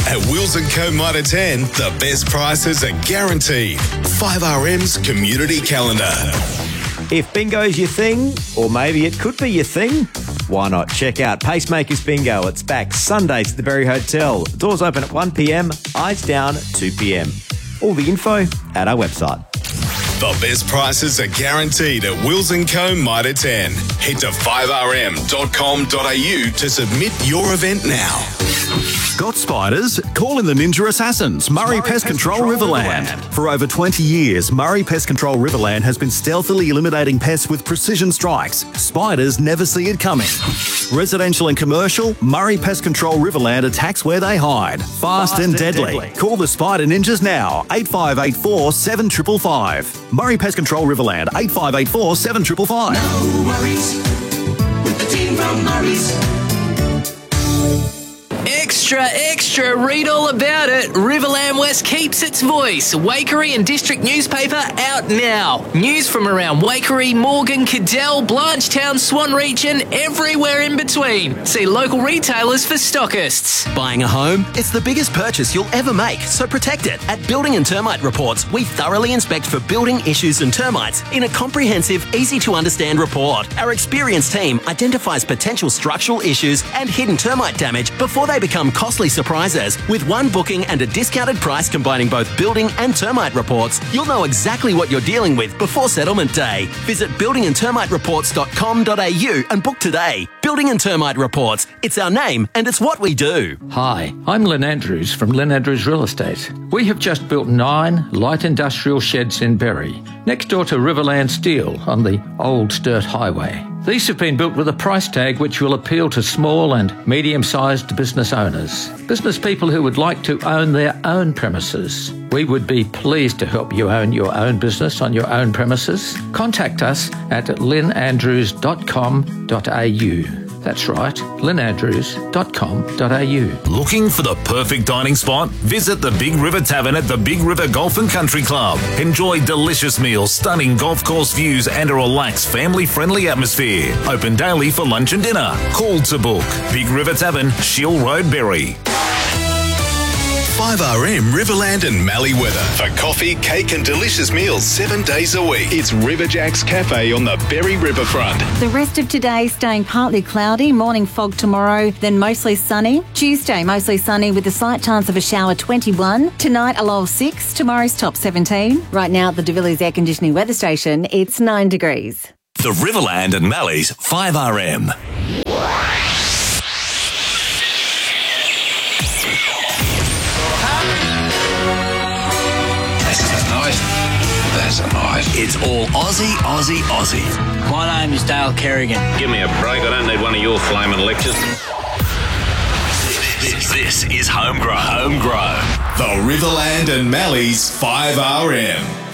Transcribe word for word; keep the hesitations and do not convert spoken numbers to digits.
At Wills and Co Mitre ten, the best prices are guaranteed. five R M's Community Calendar. If bingo's your thing, or maybe it could be your thing, why not check out Pacemakers Bingo? It's back Sundays at the Berry Hotel. Doors open at one p.m, eyes down two p.m. All the info at our website. The best prices are guaranteed at Wills and Co Mitre ten. Head to five r m dot com dot a u to submit your event now. Got spiders? Call in the Ninja Assassins, Murray, Murray Pest, Pest Control, Control Riverland. Riverland. For over twenty years, Murray Pest Control Riverland has been stealthily eliminating pests with precision strikes. Spiders never see it coming. Residential and commercial, Murray Pest Control Riverland attacks where they hide. Fast, Fast and, and deadly. deadly. Call the Spider Ninjas now, eight five eight four, seven five five five. Murray Pest Control Riverland, eight five eight four, seven five five five. No worries with the team from Murray's. Extra, extra, read all about it. Riverland West keeps its voice. Waikerie and District newspaper out now. News from around Waikerie, Morgan, Cadell, Blanchetown, Swan Region, everywhere in between. See local retailers for stockists. Buying a home? It's the biggest purchase you'll ever make, so protect it. At Building and Termite Reports, we thoroughly inspect for building issues and termites in a comprehensive, easy-to-understand report. Our experienced team identifies potential structural issues and hidden termite damage before they become costly surprises. With one booking and a discounted price combining both building and termite reports, you'll know exactly what you're dealing with before settlement day. Visit building and termite reports dot com dot a u and book today. Building and Termite Reports. It's our name and it's what we do. Hi, I'm Lynn Andrews from Lynn Andrews Real Estate. We have just built nine light industrial sheds in Berry, next door to Riverland Steel on the Old Sturt Highway. These have been built with a price tag which will appeal to small and medium-sized business owners, business people who would like to own their own premises. We would be pleased to help you own your own business on your own premises. Contact us at lynn andrews dot com dot a u. That's right, lynn andrews dot com dot a u. Looking for the perfect dining spot? Visit the Big River Tavern at the Big River Golf and Country Club. Enjoy delicious meals, stunning golf course views and a relaxed family-friendly atmosphere. Open daily for lunch and dinner. Call to book. Big River Tavern, Shield Road, Berry. five R M Riverland and Mallee weather. For coffee, cake and delicious meals seven days a week. It's Riverjack's Cafe on the Berry Riverfront. The rest of today staying partly cloudy, morning fog tomorrow, then mostly sunny. Tuesday mostly sunny with a slight chance of a shower twenty-one. Tonight a low of six, tomorrow's top seventeen. Right now at the De Villiers Air Conditioning Weather Station, it's nine degrees. The Riverland and Mallee's five R M. That's a knife. It's all Aussie, Aussie, Aussie. My name is Dale Kerrigan. Give me a break. I don't need one of your flaming lectures. This, this is Homegrown. Homegrown. The Riverland and Mallee's five R M.